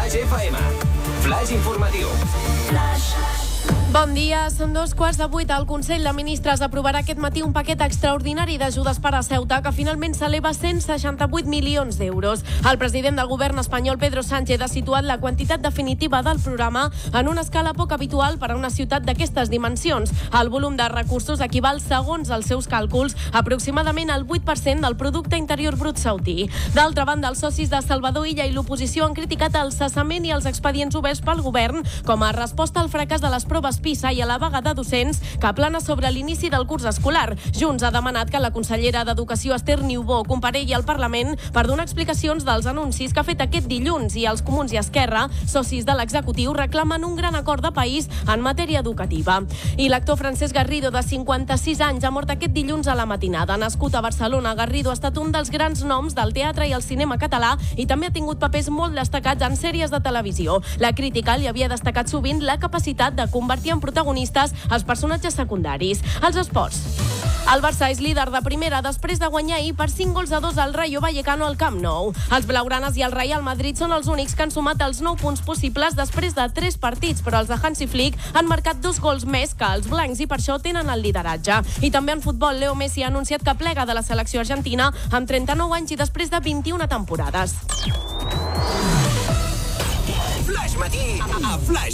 Flash FM. Flash informatiu. Bon dia, són 7:15. El Consell de Ministres aprovarà aquest matí un paquet extraordinari d'ajudes per a Ceuta que finalment s'eleva a 168 milions d'euros. El president del govern espanyol, Pedro Sánchez, ha situat la quantitat definitiva del programa en una escala poc habitual per a una ciutat d'aquestes dimensions. El volum de recursos equival, segons els seus càlculs, aproximadament al 8% del producte interior brut saudí. D'altra banda, els socis de Salvador Illa i l'oposició han criticat el cessament i els expedients oberts pel govern com a resposta al fracàs de les proves PISA i a la vaga de docents que plana sobre l'inici del curs escolar. Junts ha demanat que la consellera d'Educació, Esther Niubó, comparegui al Parlament per donar explicacions dels anuncis que ha fet aquest dilluns, i els Comuns i Esquerra, socis de l'executiu, reclamen un gran acord de país en matèria educativa. I l'actor Francesc Garrido, de 56 anys, ha mort aquest dilluns a la matinada. Nascut a Barcelona, Garrido ha estat un dels grans noms del teatre i el cinema català i també ha tingut papers molt destacats en sèries de televisió. La crítica li havia destacat sovint la capacitat de convertir en protagonistes els personatges secundaris. Els esports. El Barça és líder de primera després de guanyar ahir per 5-2 al Rayo Vallecano al Camp Nou. Els blaugranes i el Real Madrid són els únics que han sumat els 9 punts possibles després de 3 partits, però els de Hansi Flick han marcat 2 gols més que els blancs i per això tenen el lideratge. I també en futbol, Leo Messi ha anunciat que plega de la selecció argentina amb 39 anys i després de 21 temporades. Flash Matí a Flash